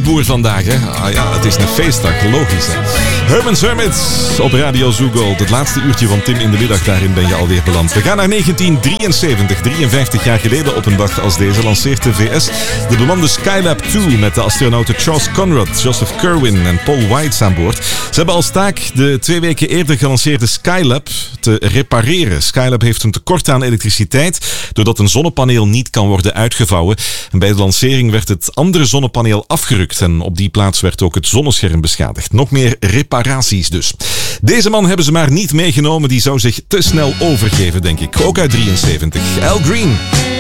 boer vandaag, hè? Ah ja, het is een feestdag, logisch, hè? Herman's Hermits op Radio Zoo Gold. Het laatste uurtje van Tim in de middag, daarin ben je alweer beland. We gaan naar 1973. 53 jaar geleden op een dag als deze lanceert de VS de bemande Skylab 2 met de astronauten Charles Conrad, Joseph Kerwin en Paul Weitz aan boord. Ze hebben als taak de 2 weken eerder gelanceerde Skylab te repareren. Skylab heeft een tekort aan elektriciteit doordat een zonnepaneel niet kan worden uitgevouwen. En bij de lancering werd het andere zonnepaneel afgerukt en op die plaats werd ook het zonnescherm beschadigd. Nog meer reparaties dus. Deze man hebben ze maar niet meegenomen, die zou zich te snel overgeven, denk ik. Ook uit 73. Al Green.